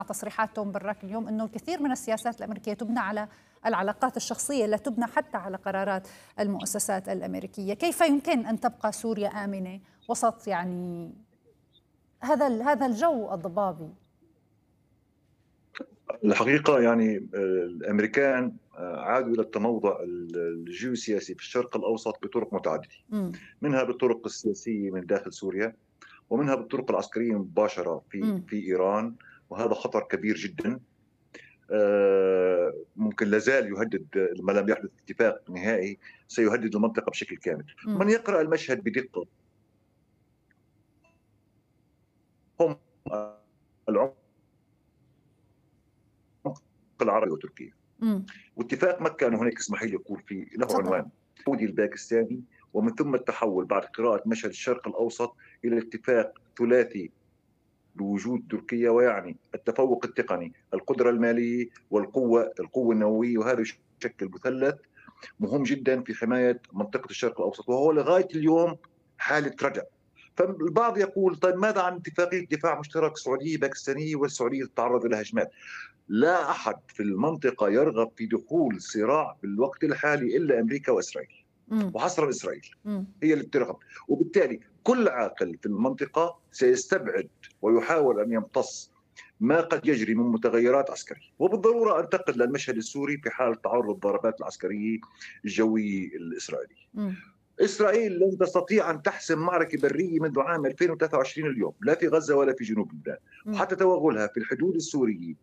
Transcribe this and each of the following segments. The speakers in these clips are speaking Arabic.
تصريحات توم براك اليوم أنه الكثير من السياسات الأمريكية تبنى على العلاقات الشخصية، لا تبنى حتى على قرارات المؤسسات الأمريكية. كيف يمكن أن تبقى سوريا آمنة وسط هذا الجو الضبابي؟ الحقيقة يعني الأمريكان عادوا إلى التموضع الجيوسياسي في الشرق الأوسط بطرق متعددة، مم. منها بالطرق السياسية من داخل سوريا، ومنها بالطرق العسكرية المباشرة مم. في إيران، وهذا خطر كبير جدا. ممكن لازال يهدد، ما لم يحدث اتفاق نهائي سيهدد المنطقة بشكل كامل. مم. من يقرأ المشهد بدقة هم العمق العربي وتركيا. مم. واتفاق مكة، أنه هناك اسمح لي أقول فيه له تفضل. عنوان السعودي الباكستاني، ومن ثم التحول بعد قراءة مشهد الشرق الأوسط إلى اتفاق ثلاثي بوجود تركيا، ويعني التفوق التقني، القدرة المالية، القوة النووية، وهذا يشكل مثلث مهم جدا في حماية منطقة الشرق الأوسط، وهو لغاية اليوم حالة رجع. فالبعض يقول طيب ماذا عن اتفاقية دفاع مشترك سعودية باكستانية، والسعودية تتعرض إلى هجمات؟ لا أحد في المنطقة يرغب في دخول صراع بالوقت الحالي إلا أمريكا وإسرائيل، مم. وحصر إسرائيل مم. هي اللي بترغب. وبالتالي كل عاقل في المنطقة سيستبعد ويحاول أن يمتص ما قد يجري من متغيرات عسكرية. وبالضرورة أنتقل للمشهد السوري في حال تعرض الضربات العسكرية الجوية الإسرائيلية. مم. إسرائيل لن تستطيع أن تحسم معركة برية منذ عام 2023 اليوم، لا في غزة ولا في جنوب لبنان. مم. وحتى توغلها في الحدود السورية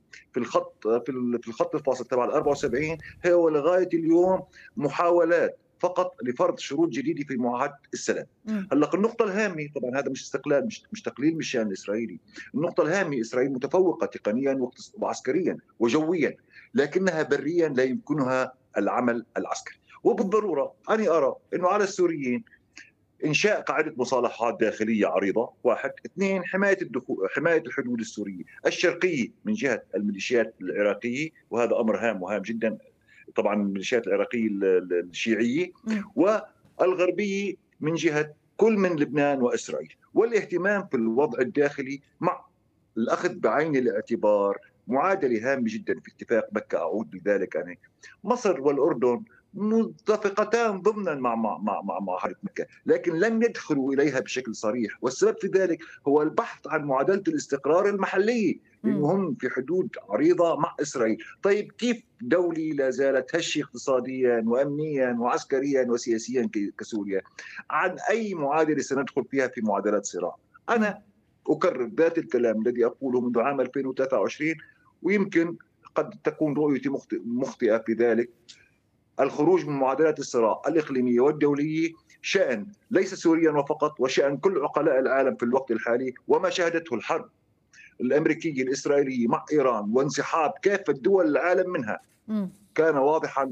في الخط الفاصل تبع ال 74 هو لغاية اليوم محاولات فقط لفرض شروط جديدة في معاهدة السلام. مم. هلا النقطة الهامة، طبعا هذا مش استقلال، مش تقليل من الشأن الإسرائيلي. النقطة الهامة، إسرائيل متفوقة تقنيا وعسكريا وجويا، لكنها بريا لا يمكنها العمل العسكري. وبالضرورة أنا أرى أنه على السوريين إنشاء قاعدة مصالحات داخلية عريضة، واحد. اثنين، حماية الحدود السورية الشرقية من جهة الميليشيات العراقية، وهذا أمر هام وهام جدا، طبعا الميليشيات العراقية الشيعية، مم. والغربية من جهة كل من لبنان وإسرائيل. والاهتمام في الوضع الداخلي مع الأخذ بعين الاعتبار معادلة هامة جدا في اتفاق مكة. أعود لذلك أنا، مصر والأردن متفقتان ضمنا مع معاهدة مكة، لكن لم يدخلوا إليها بشكل صريح، والسبب في ذلك هو البحث عن معادلة الاستقرار المحلية، مم. لأنهم في حدود عريضة مع إسرائيل. طيب كيف دولة لا زالت هشة اقتصاديا وأمنيا وعسكريا وسياسيا كسوريا، عن أي معادلة سندخل فيها في معادلات صراع؟ مم. أنا أكرر ذات الكلام الذي أقوله منذ عام 2023، ويمكن قد تكون رؤيتي مخطئة في ذلك. الخروج من معادلات الصراع الإقليمية والدولية شأن ليس سوريا وفقط، وشأن كل عقلاء العالم في الوقت الحالي. وما شهدته الحرب الأمريكية الإسرائيلية مع إيران وانسحاب كافة دول العالم منها مم. كان واضحا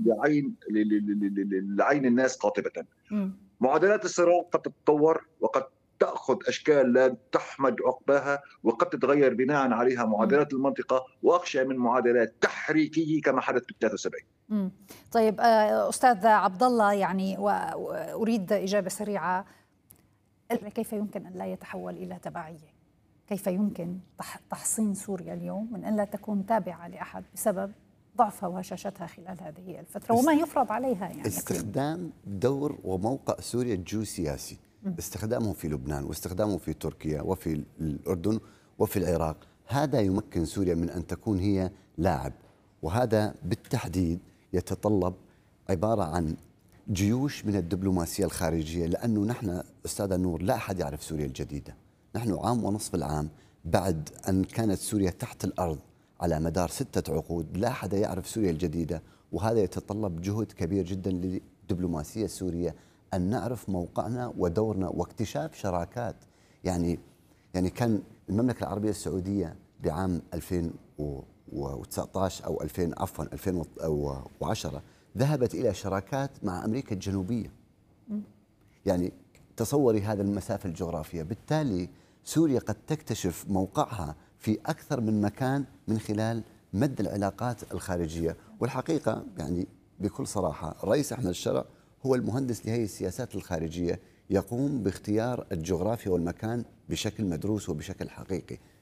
لعين الناس قاطبة. مم. معادلات الصراع قد تتطور، وقد تأخذ أشكال لا تحمد عقباها، وقد تتغير بناء عليها مم. معادلات المنطقة، وأخشى من معادلات تحريكية كما حدث في 73. مم. طيب، أستاذ عبد الله، يعني وأريد إجابة سريعة. كيف يمكن أن لا يتحول إلى تبعية؟ كيف يمكن تحصين سوريا اليوم من أن لا تكون تابعة لأحد بسبب ضعفها وهشاشتها خلال هذه الفترة وما يفرض عليها؟ يعني استخدام دور وموقع سوريا الجيوسياسي، استخدامه في لبنان واستخدامه في تركيا وفي الأردن وفي العراق، هذا يمكن سوريا من أن تكون هي لاعب. وهذا بالتحديد يتطلب عبارة عن جيوش من الدبلوماسية الخارجية، لأنه نحن أستاذ نور لا أحد يعرف سوريا الجديدة. نحن عام ونصف العام بعد أن كانت سوريا تحت الأرض على مدار 6 عقود، لا أحد يعرف سوريا الجديدة. وهذا يتطلب جهد كبير جدا للدبلوماسية السورية أن نعرف موقعنا ودورنا واكتشاف شراكات. يعني كان المملكة العربية السعودية بعام 2019 أو 2010 ذهبت إلى شراكات مع أمريكا الجنوبية. يعني تصوري هذا المسافة الجغرافية. بالتالي سوريا قد تكتشف موقعها في أكثر من مكان من خلال مد العلاقات الخارجية. والحقيقة يعني بكل صراحة الرئيس أحمد الشرع هو المهندس لهذه السياسات الخارجية، يقوم باختيار الجغرافيا والمكان بشكل مدروس وبشكل حقيقي.